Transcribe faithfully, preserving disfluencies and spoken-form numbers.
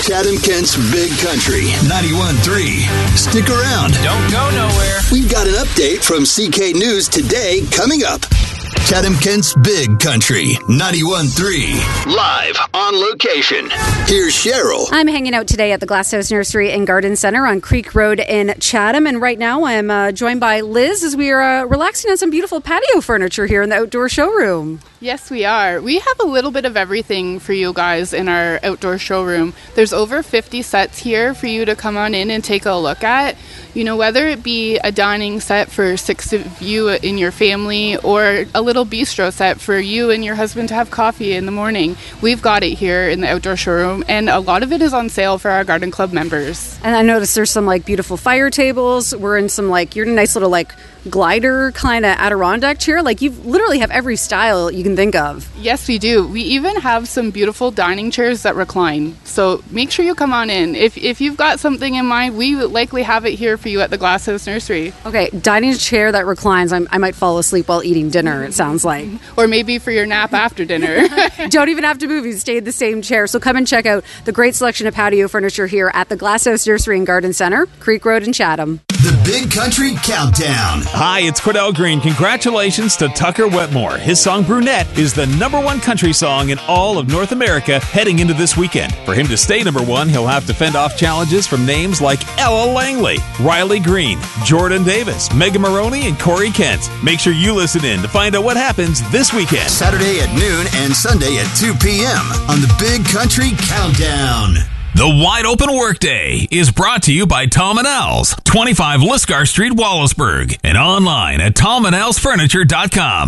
Chatham Kent's Big Country, ninety-one point three. Stick around. Don't go nowhere. We've got an update from C K News today coming up. Chatham Kent's Big Country, ninety-one point three. Live on location. Here's Cheryl. I'm hanging out today at the Glasshouse Nursery and Garden Center on Creek Road in Chatham. And right now I'm uh, joined by Liz as we are uh, relaxing on some beautiful patio furniture here in the outdoor showroom. Yes, we are. We have a little bit of everything for you guys in our outdoor showroom. There's over fifty sets here for you to come on in and take a look at. You know, whether it be a dining set for six of you in your family or a little bistro set for you and your husband to have coffee in the morning, we've got it here in the outdoor showroom, and a lot of it is on sale for our Garden Club members. And I noticed there's some like beautiful fire tables. We're in some like, you're in a nice little like glider kind of Adirondack chair. Like you literally have every style you can think of. Yes, we do. We even have some beautiful dining chairs that recline. So make sure you come on in. If if you've got something in mind, we would likely have it here for you at the Glasshouse Nursery. Okay, dining chair that reclines. I'm, I might fall asleep while eating dinner, it sounds like. Or maybe for your nap after dinner. Don't even have to move. You stay in the same chair. So come and check out the great selection of patio furniture here at the Glasshouse Nursery and Garden Center, Creek Road in Chatham. The Big Country Countdown. Hi, it's Cordell Green. Congratulations to Tucker Wetmore. His song Brunette is the number one country song in all of North America heading into this weekend. For him to stay number one, he'll have to fend off challenges from names like Ella Langley, Riley Green, Jordan Davis, Megan Maroney, and Corey Kent. Make sure you listen in to find out what happens this weekend. Saturday at noon and Sunday at two p.m. on the Big Country Countdown. The Wide Open Workday is brought to you by Tom and Al's, twenty-five Lisgar Street, Wallaceburg, and online at tom and als furniture dot com.